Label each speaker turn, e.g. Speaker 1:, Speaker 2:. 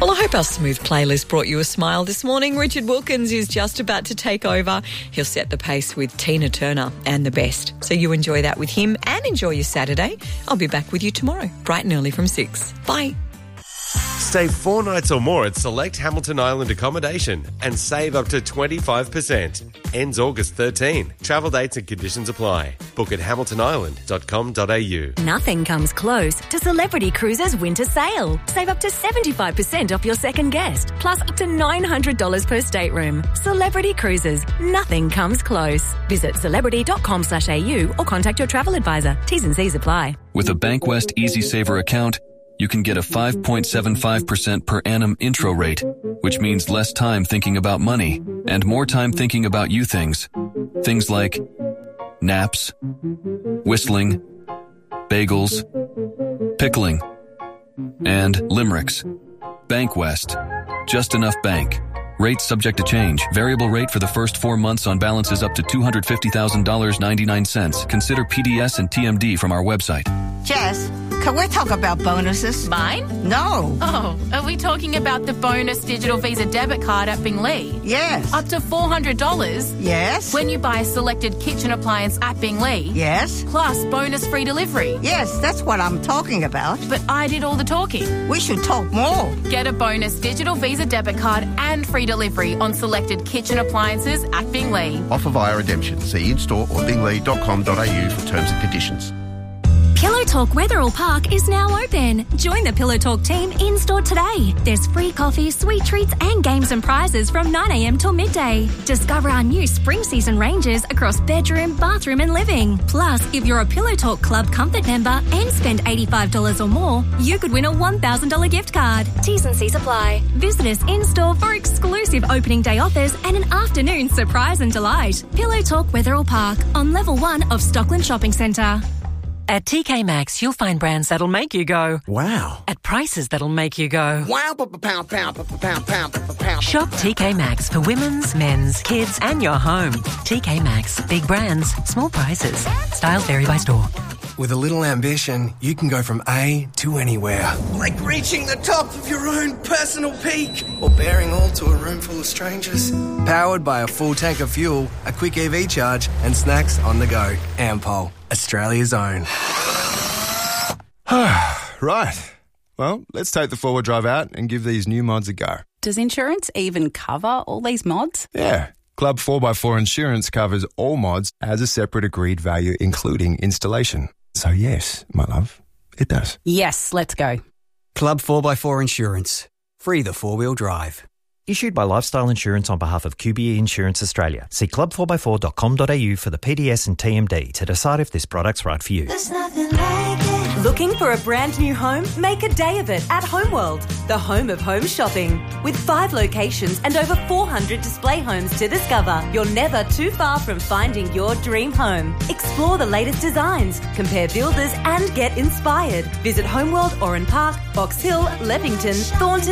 Speaker 1: Well, I hope our smooth playlist brought you a smile this morning. Richard Wilkins is just about to take over. He'll set the pace with Tina Turner and The Best. So you enjoy that with him and enjoy your Saturday. I'll be back with you tomorrow, bright and early from 6. Bye.
Speaker 2: Stay 4 nights or more at select Hamilton Island accommodation and save up to 25%. Ends August 13. Travel dates and conditions apply. Book at hamiltonisland.com.au.
Speaker 3: Nothing comes close to Celebrity Cruises Winter Sale. Save up to 75% off your second guest, plus up to $900 per stateroom. Celebrity Cruises. Nothing comes close. Visit celebrity.com.au or contact your travel advisor. T's and C's apply.
Speaker 4: With a Bankwest Easy Saver account, you can get a 5.75% per annum intro rate, which means less time thinking about money and more time thinking about you things. Things like naps, whistling, bagels, pickling, and limericks. Bankwest. Just enough bank. Rates subject to change. Variable rate for the first 4 months on balances up to $250,000.99. Consider PDS and TMD from our website.
Speaker 5: Jess, can we talk about bonuses?
Speaker 6: Mine?
Speaker 5: No.
Speaker 6: Oh, are we talking about the bonus digital Visa debit card at Binglee?
Speaker 5: Yes.
Speaker 6: Up to $400?
Speaker 5: Yes.
Speaker 6: When you buy a selected kitchen appliance at Binglee?
Speaker 5: Yes.
Speaker 6: Plus bonus free delivery?
Speaker 5: Yes, that's what I'm talking about.
Speaker 6: But I did all the talking.
Speaker 5: We should talk more.
Speaker 6: Get a bonus digital Visa debit card and free delivery on selected kitchen appliances at Binglee.
Speaker 7: Offer via redemption. See in-store or binglee.com.au for terms and conditions.
Speaker 3: Pillow Talk Wetherall Park is now open. Join the Pillow Talk team in-store today. There's free coffee, sweet treats and games and prizes from 9 a.m. till midday. Discover our new spring season ranges across bedroom, bathroom and living. Plus, if you're a Pillow Talk Club Comfort member and spend $85 or more, you could win a $1,000 gift card. T's and C's apply. Visit us in-store for exclusive opening day offers and an afternoon surprise and delight. Pillow Talk Wetherall Park on level 1 of Stockland Shopping Centre.
Speaker 8: At TK Maxx, you'll find brands that'll make you go,
Speaker 9: wow,
Speaker 8: at prices that'll make you go,
Speaker 9: wow, pow.
Speaker 8: Shop TK Maxx for women's, men's, kids and your home. TK Maxx. Big brands, small prices. Styles vary by store.
Speaker 9: With a little ambition, you can go from A to anywhere. Like reaching the top of your own personal peak. Or bearing all to a room full of strangers. Powered by a full tank of fuel, a quick EV charge and snacks on the go. Ampol, Australia's own.
Speaker 10: Right. Well, let's take the four-wheel drive out and give these new mods a go.
Speaker 11: Does insurance even cover all these mods?
Speaker 10: Yeah. Club 4x4 Insurance covers all mods as a separate agreed value, including installation. So yes, my love, it does.
Speaker 11: Yes, let's go.
Speaker 12: Club 4x4 Insurance. Free the four-wheel drive.
Speaker 13: Issued by Lifestyle Insurance on behalf of QBE Insurance Australia. See club4x4.com.au for the PDS and TMD to decide if this product's right for you.
Speaker 14: There's nothing like it.
Speaker 15: Looking for a brand new home? Make a day of it at Homeworld, the home of home shopping. With 5 locations and over 400 display homes to discover, you're never too far from finding your dream home. Explore the latest designs, compare builders and get inspired. Visit Homeworld Oran Park, Box Hill, Leppington, Thornton